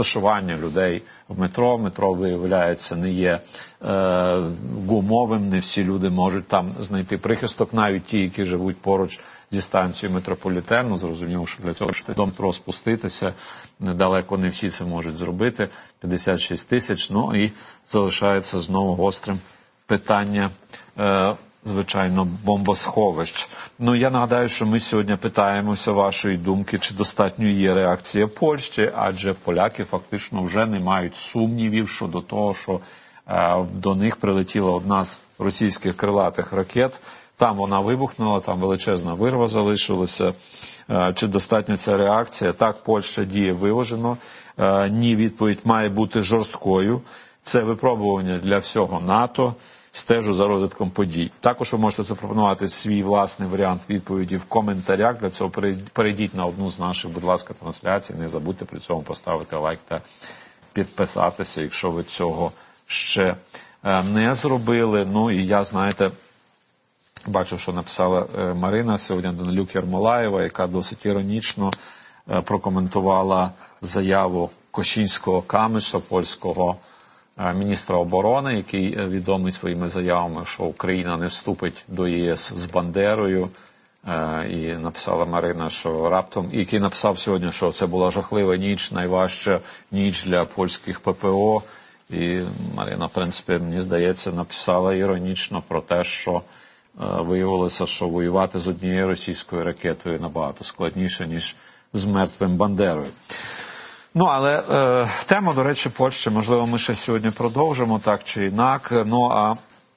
розташування людей в метро. Метро, виявляється, не є гумовим, не всі люди можуть там знайти прихисток, навіть ті, які живуть поруч зі станцією метрополітену. Зрозуміло, що для цього, щоб до метро спуститися, недалеко не всі це можуть зробити. 56 тисяч, ну і залишається знову гострим питання, звичайно, бомбосховищ. Ну, я нагадаю, що ми сьогодні питаємося вашої думки, чи достатньо є реакція Польщі, адже поляки фактично вже не мають сумнівів щодо того, що до них прилетіла одна з російських крилатих ракет. Там вона вибухнула, там величезна вирва залишилася. Чи достатня ця реакція? Так, Польща діє виважено. Ні, відповідь має бути жорсткою. Це випробування для всього НАТО. Стежу за розвитком подій. Також ви можете запропонувати свій власний варіант відповіді в коментарях. Для цього перейдіть на одну з наших, будь ласка, трансляцій. Не забудьте при цьому поставити лайк та підписатися, якщо ви цього ще не зробили. Ну і я, знаєте, бачу, що написала Марина сьогодні Данилюк-Ярмолаєва, яка досить іронічно прокоментувала заяву Кошінського-Камиша, польського міністра оборони, який відомий своїми заявами, що Україна не вступить до ЄС з Бандерою. І написала Марина, що раптом, і який написав сьогодні, що це була жахлива ніч, найважча ніч для польських ППО. І Марина, в принципі, мені здається, написала іронічно про те, що виявилося, що воювати з однією російською ракетою набагато складніше, ніж з мертвим Бандерою. Ну, але тему, до речі, Польщі, можливо, ми ще сьогодні продовжимо, так чи інак. Ну, а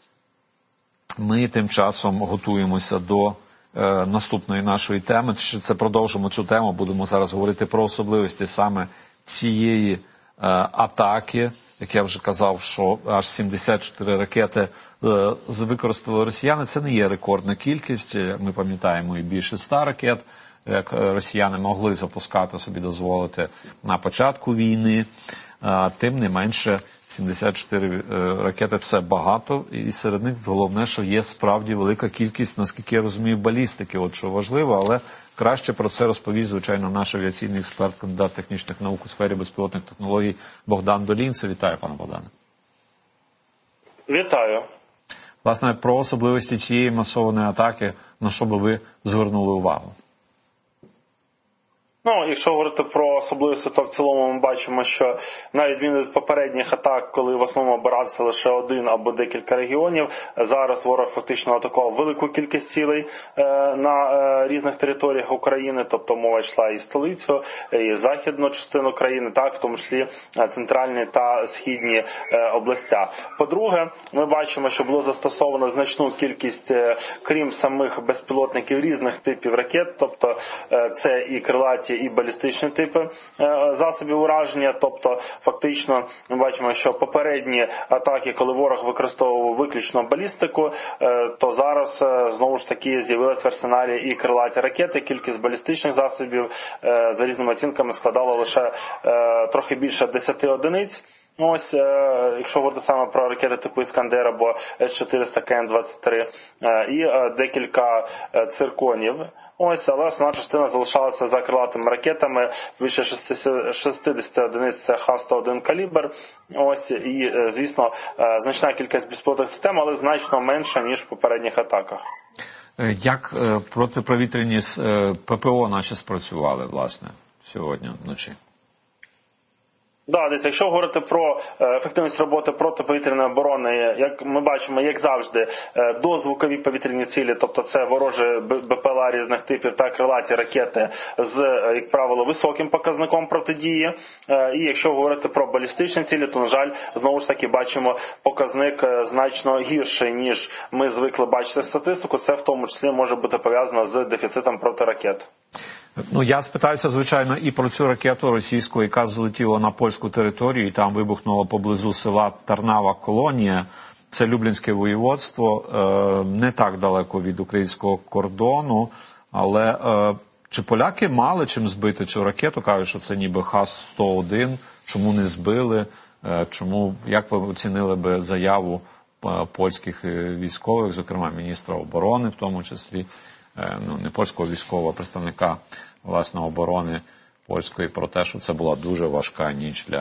ми тим часом готуємося до наступної нашої теми. Це продовжимо цю тему, будемо зараз говорити про особливості саме цієї атаки. Як я вже казав, що аж 74 ракети використали росіяни. Це не є рекордна кількість, ми пам'ятаємо, і більше 100 ракет, як росіяни могли запускати, собі дозволити на початку війни. Тим не менше, 74 ракети – це багато, і серед них головне, що є справді велика кількість, наскільки я розумію, балістики, от що важливо, але краще про це розповість, звичайно, наш авіаційний експерт, кандидат технічних наук у сфері безпілотних технологій Богдан Долінцев. Вітаю, пане Богдане. Вітаю. Власне, про особливості цієї масованої атаки, на що би ви звернули увагу? Ну, якщо говорити про особливості, то в цілому ми бачимо, що на відміну від попередніх атак, коли в основному обирався лише один або декілька регіонів, зараз ворог фактично атакував велику кількість цілей на різних територіях України, тобто мова йшла і столицю, і західну частину країни, так, в тому числі центральні та східні областя. По-друге, ми бачимо, що було застосовано значну кількість, крім самих безпілотників, різних типів ракет, тобто це і крилаті, і балістичні типи засобів ураження, тобто фактично ми бачимо, що попередні атаки, коли ворог використовував виключно балістику, то зараз знову ж таки з'явилась в арсеналі і крилаті ракети. Кількість балістичних засобів за різними оцінками складала лише трохи більше 10 одиниць. Ось, якщо говорити саме про ракети типу «Іскандер» або С-400, КН-23 і декілька цирконів. Ось, але основна частина залишалася за крилатими ракетами, більше 60 одиниць це Х-101 калібр. Ось, і, звісно, значна кількість безпілотних систем, але значно менша, ніж в попередніх атаках. Як протиповітряні ППО наші спрацювали, власне, сьогодні вночі? Да, десь, якщо говорити про ефективність роботи протиповітряної оборони, як ми бачимо, як завжди, дозвукові повітряні цілі, тобто це ворожі БПЛА різних типів та крилаті ракети з, як правило, високим показником протидії. І якщо говорити про балістичні цілі, то, на жаль, знову ж таки бачимо показник значно гірший, ніж ми звикли бачити статистику. Це в тому числі може бути пов'язано з дефіцитом протиракет. Ну, я спитаюся, звичайно, і про цю ракету російську, яка злетіла на польську територію, і там вибухнула поблизу села Тарнава-Колонія. Це Люблінське воєводство, не так далеко від українського кордону. Але чи поляки мали чим збити цю ракету? Кажуть, що це ніби Х-101. Чому не збили? Чому, як ви оцінили би заяву польських військових, зокрема міністра оборони в тому числі, ну, не польського військового, а представника, власне, оборони польської, про те, що це була дуже важка ніч для